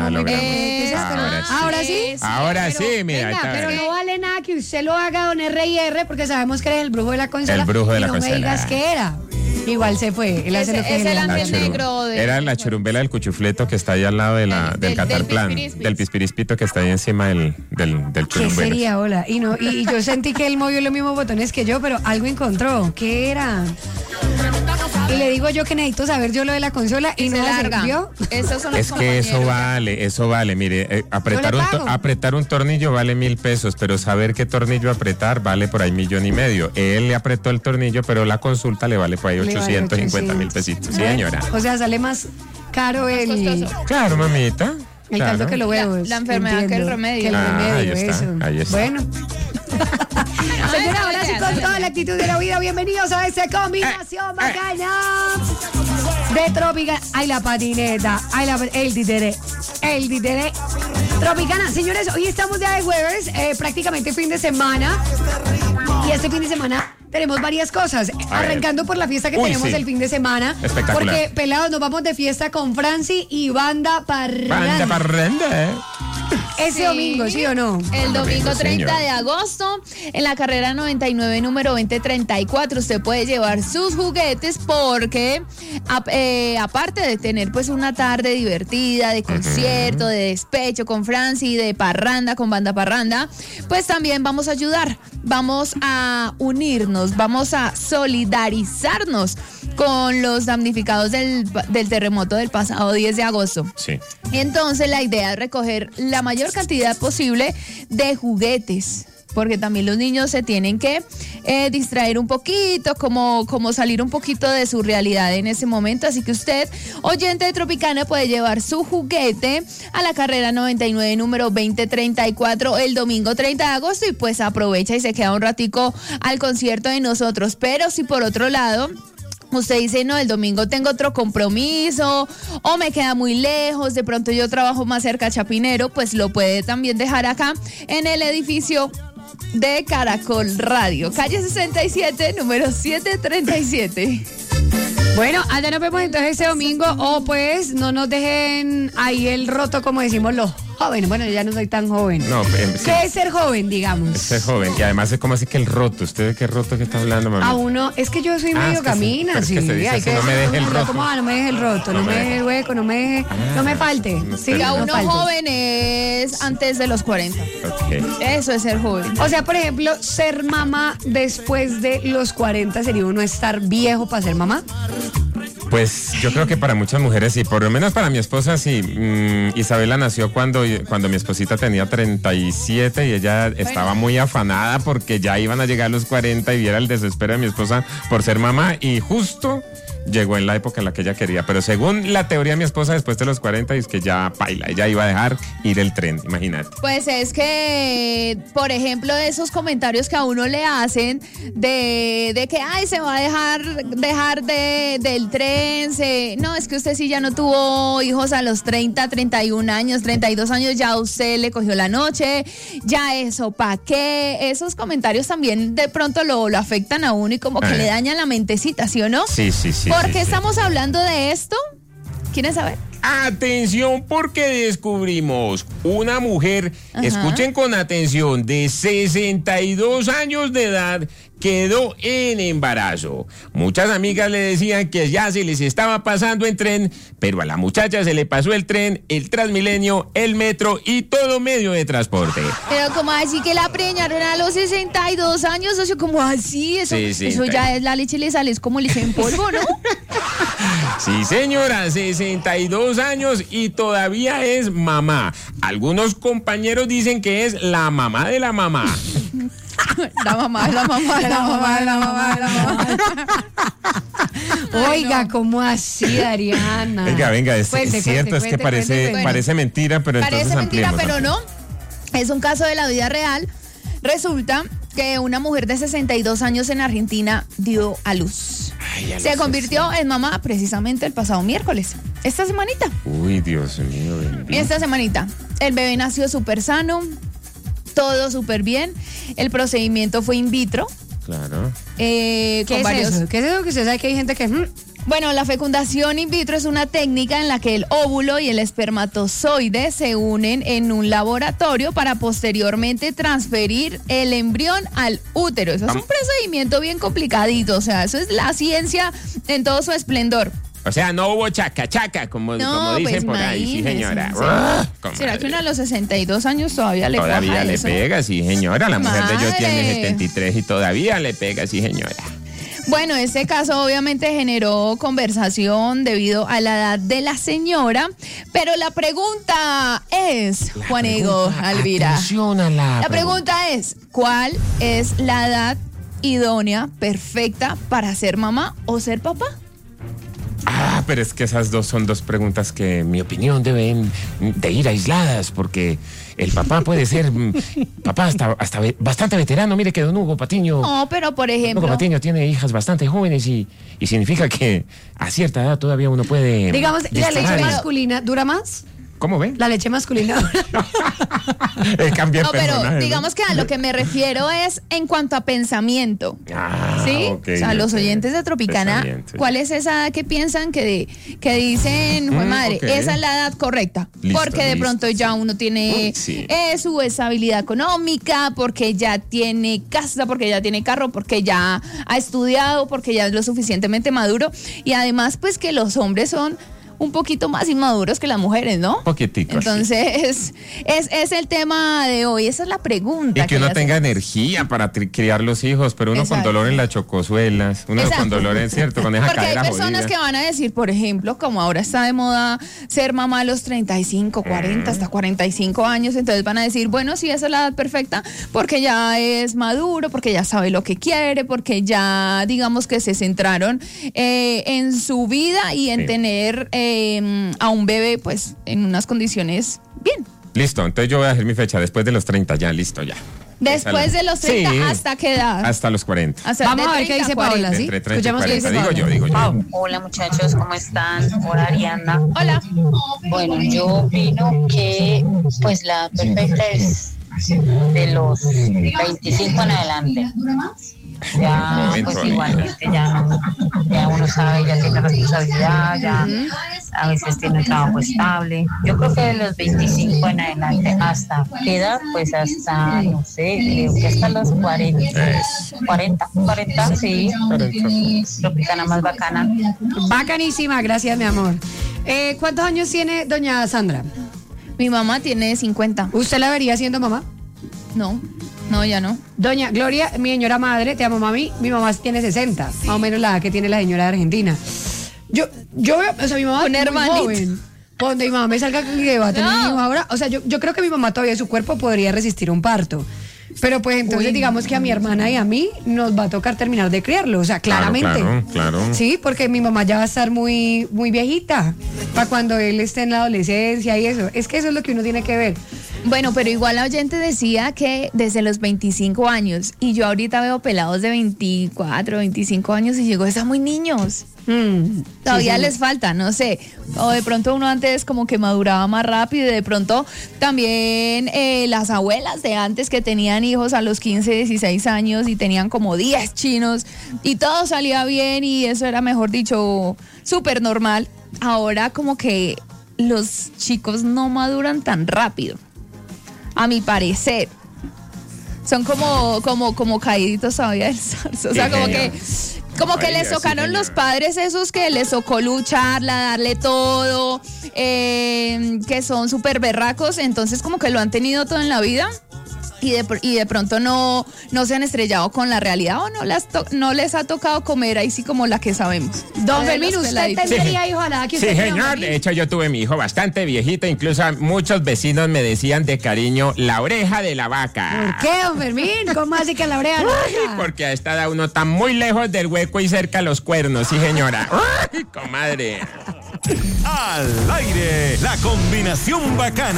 logramos. ¿Ahora sí? Ahora sí, mira. Venga, pero no vale nada que usted lo haga, don R&R, porque sabemos que eres el brujo de la consola. El brujo de la consola. No me digas qué era. Igual se fue. Él hace lo que Es el le da. ángel negro. Era la churumbela del cuchufleto que está ahí al lado del Catarplan, del pispirispito que está ahí encima del ¿Qué churumbela. sería, hola? Y yo sentí que él movió los mismos botones que yo, pero algo encontró. ¿Qué era? Y le digo yo que necesito saber yo lo de la consola y no sirvió. Esos son los Es que eso vale, mire, apretar un tornillo vale 1,000 pesos, pero saber qué tornillo apretar vale por ahí 1,5 millones. Él le apretó el tornillo, pero la consulta le vale por ahí 850,000 pesitos. Sí, señora. O sea, sale más caro el... Claro, mamita. El caldo que lo veo. La enfermedad que el remedio. Que el remedio, ahí está. Bueno. Señora, ahora sí con toda la actitud de la vida, bienvenidos a esa combinación bacana de Tropicana. Ay, la patineta, el títere. Tropicana, señores, hoy estamos ya de jueves, prácticamente fin de semana. Y este fin de semana tenemos varias cosas, arrancando por la fiesta que tenemos el fin de semana. Espectacular. Porque, pelados, nos vamos de fiesta con Franci y Banda Parranda. Banda Parranda, Ese domingo, ¿sí o no? El domingo 30 señor. de agosto, en la carrera 99, número 2034, usted puede llevar sus juguetes porque, aparte de tener pues una tarde divertida, de concierto, de despecho con Franci, de parranda, con Banda Parranda, pues también vamos a ayudar, vamos a unirnos, vamos a solidarizarnos con los damnificados del terremoto del pasado 10 de agosto. Sí. Entonces la idea es recoger la mayor cantidad posible de juguetes, porque también los niños se tienen que distraer un poquito, como salir un poquito de su realidad en ese momento. Así que usted, oyente de Tropicana, puede llevar su juguete a la carrera 99, número 2034, el domingo 30 de agosto, y pues aprovecha y se queda un ratico al concierto de nosotros. Pero si por otro lado usted dice, no, el domingo tengo otro compromiso o me queda muy lejos, de pronto yo trabajo más cerca a Chapinero, pues lo puede también dejar acá en el edificio de Caracol Radio, calle 67, número 737. Bueno, allá nos vemos entonces este domingo, o pues no nos dejen ahí el roto, como decimos los jóvenes. Bueno, yo ya no soy tan joven. No, sí. ¿Qué es ser joven, digamos? Es ser joven. Y además es como así que el roto. ¿Usted de qué roto que está hablando, mamá? A uno, es que yo soy medio camina, pero sí. es que se dice Hay así, que no me deje el roto. ¿Cómo va? No me deje el roto, no me deje el hueco, no me falte. Sí, no a uno falte. joven es antes de los 40. Ok. Eso es ser joven. O sea, por ejemplo, ser mamá después de los 40 sería uno estar viejo para ser mamá. Pues yo creo que para muchas mujeres sí, por lo menos para mi esposa sí. Isabela nació cuando mi esposita tenía 37 y ella estaba muy afanada porque ya iban a llegar los 40 y viera el desespero de mi esposa por ser mamá, y justo llegó en la época en la que ella quería. Pero según la teoría de mi esposa, después de los 40 es que ya paila, ella iba a dejar ir el tren, imagínate. Pues es que, por ejemplo, esos comentarios que a uno le hacen de que, ay, se va a dejar del tren, no, es que usted sí ya no tuvo hijos a los 30, 31 años, 32 años, ya usted le cogió la noche, ya eso, ¿pa' qué? Esos comentarios también de pronto lo afectan a uno y como que le dañan la mentecita, ¿sí o no? Sí. ¿Por qué estamos hablando de esto? ¿Quieren saber? Atención, porque descubrimos una mujer, escuchen con atención, de 62 años de edad, quedó en embarazo. Muchas amigas le decían que ya se les estaba pasando en tren, pero a la muchacha se le pasó el tren, el Transmilenio, el metro y todo medio de transporte. Pero como así que la preñaron a los 62 años, o sea, como así, eso ya es la leche le sale, es como leche en polvo, ¿no? Sí, señora, 62 años y todavía es mamá. Algunos compañeros dicen que es la mamá de la mamá. La mamá. Oiga, ¿cómo así, Ariana? Venga, es cierto, es que parece mentira, pero parece entonces mentira, ampliemos. pero no. Es un caso de la vida real. Resulta que una mujer de 62 años en Argentina dio a luz. Se convirtió en mamá precisamente el pasado miércoles. Esta semanita. Uy, Dios mío. Bendito. Esta semanita. El bebé nació súper sano, todo súper bien. El procedimiento fue in vitro. Claro. ¿Qué es eso? ¿Qué es eso que usted sabe que hay gente que Bueno, la fecundación in vitro es una técnica en la que el óvulo y el espermatozoide se unen en un laboratorio para posteriormente transferir el embrión al útero. Eso es un procedimiento bien complicadito, o sea, eso es la ciencia en todo su esplendor. O sea, no hubo chaca, como dicen pues, por ahí, sí, señora. ¿Será que uno a los 62 años todavía le pega? Todavía le pega, sí, señora. La mujer de ellos tiene 73 y todavía le pega, sí, señora. Bueno, este caso obviamente generó conversación debido a la edad de la señora, pero la pregunta es, Juanego, Alvira, la pregunta es, ¿cuál es la edad idónea, perfecta para ser mamá o ser papá? Pero es que esas son dos preguntas que, en mi opinión, deben de ir aisladas, porque el papá puede ser papá hasta bastante veterano. Mire que don Hugo Patiño... No, pero por ejemplo... Hugo Patiño tiene hijas bastante jóvenes y significa que a cierta edad todavía uno puede... Digamos, ¿la leche masculina dura más? ¿Cómo ven? La leche masculina. Cambia no, pero personaje, digamos que a lo que me refiero es en cuanto a pensamiento. ¿Sí? Okay, o sea, los oyentes de Tropicana, ¿cuál es esa edad que piensan que dicen, madre, esa es la edad correcta? Listo, porque de pronto ya uno tiene su estabilidad económica, porque ya tiene casa, porque ya tiene carro, porque ya ha estudiado, porque ya es lo suficientemente maduro. Y además, pues que los hombres son un poquito más inmaduros que las mujeres, ¿no? Un poquitico. Entonces, es el tema de hoy, esa es la pregunta. Y que uno tenga energía para criar los hijos, pero uno con dolor en las chocosuelas, uno con dolor en cierto, con esa porque cadera hay personas jodida. que van a decir, por ejemplo, como ahora está de moda ser mamá a los 35, 40, hasta 45 años, entonces van a decir, bueno, sí, esa es la edad perfecta, porque ya es maduro, porque ya sabe lo que quiere, porque ya, digamos que se centraron en su vida y en tener a un bebé, pues, en unas condiciones bien. Listo, entonces yo voy a hacer mi fecha después de los 30, ya, listo, ya. Después de los 30, ¿hasta qué edad? Hasta los 40. Vamos a ver qué dice Paola, ¿sí? Entre 30 y 40, digo yo. Hola muchachos, ¿cómo están? Hola Ariana. Hola. Bueno, yo opino que pues la perfecta es de los 25 en adelante. Ya pues igualmente ya uno sabe, ya tiene responsabilidad, ya a veces tiene un trabajo estable. Yo creo que de los 25 en adelante, ¿hasta qué edad? Pues hasta, no sé, creo que hasta los 40. 40, sí. Tropicana más bacana. Bacanísima, gracias mi amor. ¿Cuántos años tiene doña Sandra? Mi mamá tiene 50. ¿Usted la vería siendo mamá? No, ya no. Doña Gloria, mi señora madre, te amo mami, mi mamá tiene 60, más o menos la edad que tiene la señora de Argentina. Yo veo, o sea, mi mamá es muy joven. Cuando mi mamá me salga con que va a tener un hijo ahora, o sea, yo creo que mi mamá todavía su cuerpo podría resistir un parto. Pero pues entonces digamos que a mi hermana y a mí nos va a tocar terminar de criarlo, o sea, claramente. Claro. Sí, porque mi mamá ya va a estar muy, muy viejita para cuando él esté en la adolescencia y eso. Es que eso es lo que uno tiene que ver. Bueno, pero igual la oyente decía que desde los 25 años, y yo ahorita veo pelados de 24, 25 años y llegó, están muy niños. Todavía les falta, no sé, o de pronto uno antes como que maduraba más rápido y de pronto también las abuelas de antes que tenían hijos a los 15, 16 años y tenían como 10 chinos y todo salía bien y eso era, mejor dicho, súper normal. Ahora como que los chicos no maduran tan rápido, a mi parecer. Son como caíditos todavía del zarzo, o sea, como que les tocaron los padres esos que les tocó lucharla, darle todo, que son súper berracos, entonces como que lo han tenido todo en la vida y de pronto no se han estrellado con la realidad o no les ha tocado comer ahí sí como la que sabemos. Don Fermín, ¿usted tendría hijo a la edad que usted Sí, tiene, señor, de hecho yo tuve mi hijo bastante viejito, incluso muchos vecinos me decían de cariño la oreja de la vaca. ¿Por qué, don Fermín? ¿Cómo así que la oreja de la vaca? Porque a esta edad uno está muy lejos del hueco y cerca a los cuernos, sí señora. ¡Ay, comadre! Al aire, la combinación bacana.